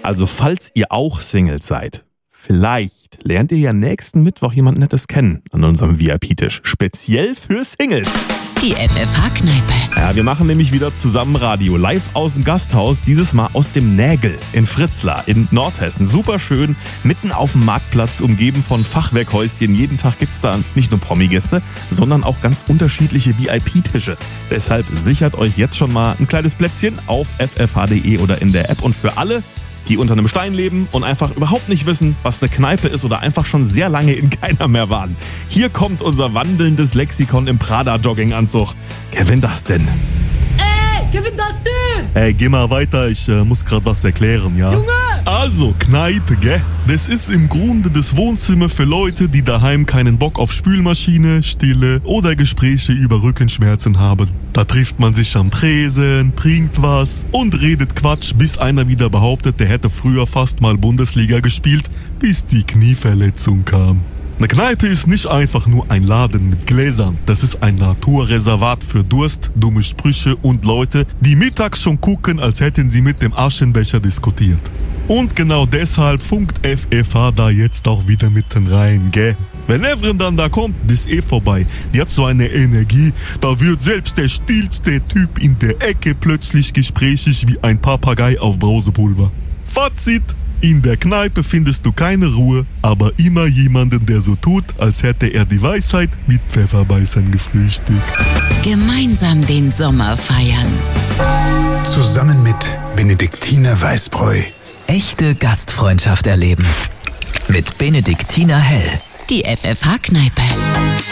Also falls ihr auch Singles seid, vielleicht lernt ihr ja nächsten Mittwoch jemand Nettes kennen an unserem VIP-Tisch. Speziell für Singles. Die FFH-Kneipe. Ja, wir machen nämlich wieder zusammen Radio. Live aus dem Gasthaus, dieses Mal aus dem Nägel in Fritzlar in Nordhessen. Super schön, mitten auf dem Marktplatz, umgeben von Fachwerkhäuschen. Jeden Tag gibt's da nicht nur Promi-Gäste, sondern auch ganz unterschiedliche VIP-Tische. Deshalb sichert euch jetzt schon mal ein kleines Plätzchen auf ffh.de oder in der App. Und für alle, die unter einem Stein leben und einfach überhaupt nicht wissen, was eine Kneipe ist oder einfach schon sehr lange in keiner mehr waren. Hier kommt unser wandelndes Lexikon im Prada-Jogginganzug. Kevin, das denn? Kevin, das denn? Ey, geh mal weiter, ich muss gerade was erklären, ja? Junge! Also, Kneipe, gell? Das ist im Grunde das Wohnzimmer für Leute, die daheim keinen Bock auf Spülmaschine, Stille oder Gespräche über Rückenschmerzen haben. Da trifft man sich am Tresen, trinkt was und redet Quatsch, bis einer wieder behauptet, der hätte früher fast mal Bundesliga gespielt, bis die Knieverletzung kam. Eine Kneipe ist nicht einfach nur ein Laden mit Gläsern. Das ist ein Naturreservat für Durst, dumme Sprüche und Leute, die mittags schon gucken, als hätten sie mit dem Aschenbecher diskutiert. Und genau deshalb funkt FFH da jetzt auch wieder mitten rein, gell? Wenn Evren dann da kommt, das ist vorbei. Die hat so eine Energie, da wird selbst der stillste Typ in der Ecke plötzlich gesprächig wie ein Papagei auf Brausepulver. Fazit: In der Kneipe findest du keine Ruhe, aber immer jemanden, der so tut, als hätte er die Weisheit mit Pfefferbeißern gefrühstückt. Gemeinsam den Sommer feiern. Zusammen mit Benediktiner Weißbräu. Echte Gastfreundschaft erleben. Mit Benediktiner Hell. Die FFH-Kneipe.